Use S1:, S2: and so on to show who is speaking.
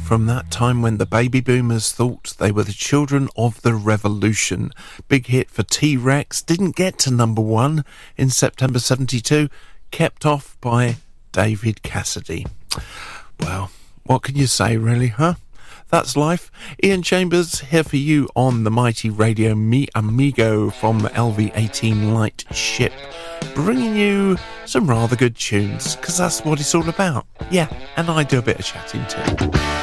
S1: from that time when the baby boomers thought they were the children of the revolution. Big hit for T-Rex, didn't get to number one in September 72, kept off by David Cassidy. Well, what can you say really, huh? That's life. Ian Chambers here for you on the mighty Radio Mi Amigo from LV-18 Light Ship, bringing you some rather good tunes, because that's what it's all about. Yeah, and I do a bit of chatting too.